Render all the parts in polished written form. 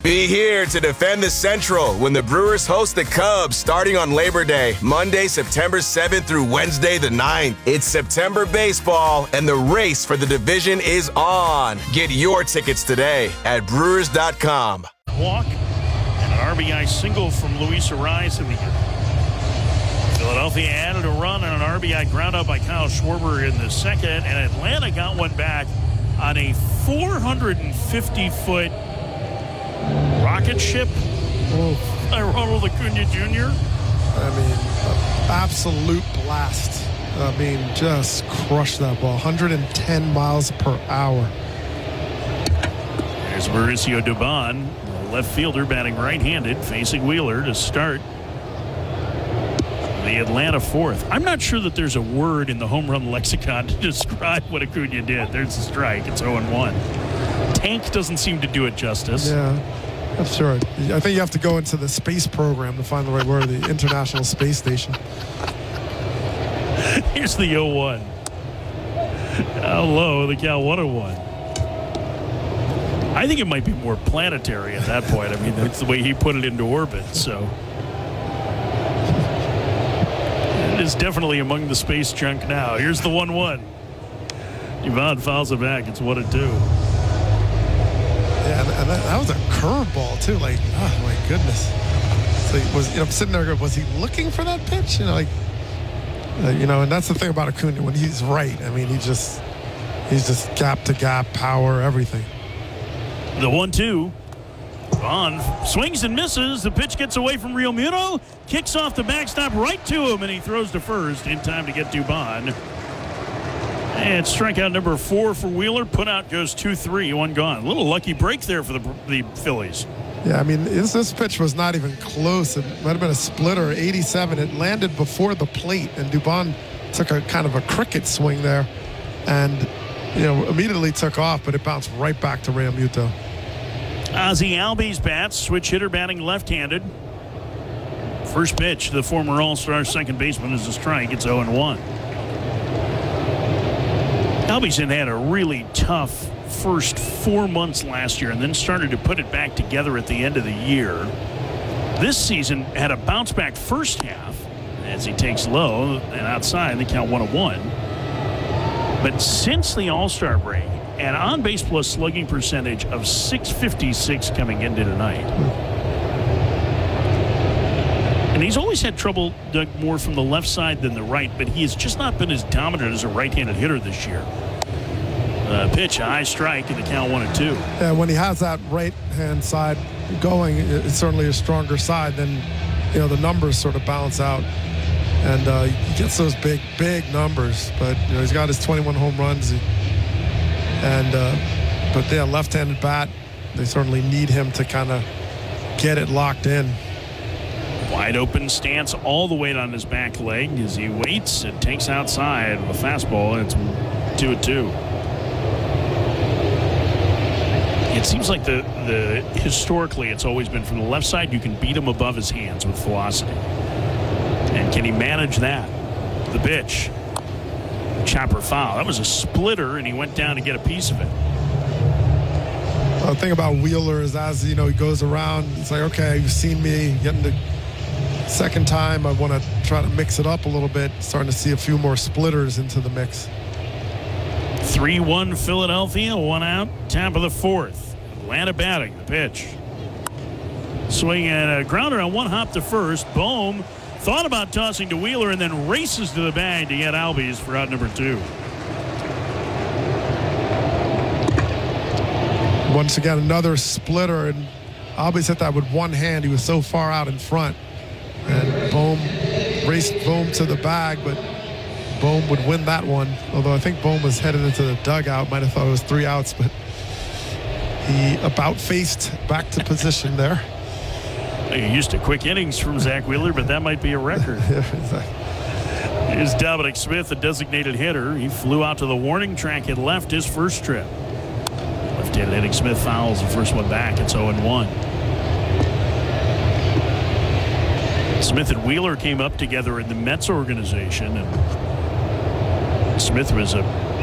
Be here to defend the Central when the Brewers host the Cubs starting on Labor Day, Monday, September 7th through Wednesday the 9th. It's September baseball, and the race for the division is on. Get your tickets today at Brewers.com. Walk and an RBI single from Luis Arraez in the Philadelphia added a run on an RBI ground out by Kyle Schwarber in the second, and Atlanta got one back on a 450-foot rocket ship by Ronald Acuna Jr. I mean, absolute blast. I mean, just crushed that ball. 110 miles per hour. There's Mauricio Dubon, the left fielder, batting right-handed, facing Wheeler to start the Atlanta fourth. I'm not sure that there's a word in the home run lexicon to describe what Acuna did. There's a strike. It's 0-1. Tank doesn't seem to do it justice. Yeah, I'm sure. I think you have to go into the space program to find the right word, the International Space Station. Here's the 0-1. How low, the count 1-1. I think it might be more planetary at that point. I mean, that's the way he put it into orbit, so. It is definitely among the space junk now. Here's the 1-1. Dubon fouls it back. It's 1-2. Yeah, and that was a curveball too. Like, oh my goodness. So I'm sitting there. Was he looking for that pitch? And that's the thing about Acuna. When he's right, I mean, he's just gap to gap, power, everything. The 1-2. Vaughn swings and misses. The pitch gets away from Real Muto. Kicks off the backstop right to him, and he throws to first in time to get Dubon. And strikeout number 4 for Wheeler. Put out goes 2-3, 1 gone. A little lucky break there for the Phillies. Yeah, I mean, this pitch was not even close. It might have been a splitter, 87. It landed before the plate, and Dubon took a kind of a cricket swing there, and immediately took off, but it bounced right back to Real Muto. Ozzie Albies bats, switch hitter batting left-handed. First pitch, the former All-Star second baseman is a strike. It's 0-1. Albies had a really tough first 4 months last year and then started to put it back together at the end of the year. This season had a bounce-back first half as he takes low and outside, they count 1-1. But since the All-Star break, an on-base plus slugging percentage of .656 coming into tonight. And he's always had trouble, Doug, more from the left side than the right, but he has just not been as dominant as a right-handed hitter this year. Pitch, a high strike, and the count 1-2. Yeah, when he has that right-hand side going, it's certainly a stronger side. Then, the numbers sort of balance out. And he gets those big numbers. But, he's got his 21 home runs. But yeah, left-handed bat, they certainly need him to kind of get it locked in. Wide open stance all the weight on his back leg as he waits and takes outside with a fastball, and it's 2-2. It seems like the historically it's always been from the left side. You can beat him above his hands with velocity. And can he manage that? The pitch. Chopper foul. That was a splitter, and he went down to get a piece of it. The thing about Wheeler is, as he goes around, it's like, okay, you've seen me getting the second time. I want to try to mix it up a little bit. Starting to see a few more splitters into the mix. 3-1 Philadelphia, 1 out, top of the fourth. Atlanta batting, the pitch. Swing and a grounder on one hop to first. Bohm thought about tossing to Wheeler and then races to the bag to get Albies for out number 2. Once again, another splitter, and Albies hit that with one hand. He was so far out in front. And Bohm raced Bohm to the bag, but Bohm would win that one. Although I think Bohm was headed into the dugout. Might have thought it was 3 outs, but he about faced back to position there. You're used to quick innings from Zach Wheeler, but that might be a record. Yeah, exactly. Here's Dominic Smith, the designated hitter. He flew out to the warning track and left his first trip. Left-handed hitting Smith fouls the first one back. It's 0-1. Smith and Wheeler came up together in the Mets organization, and Smith was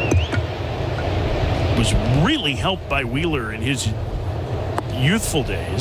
really helped by Wheeler in his youthful days.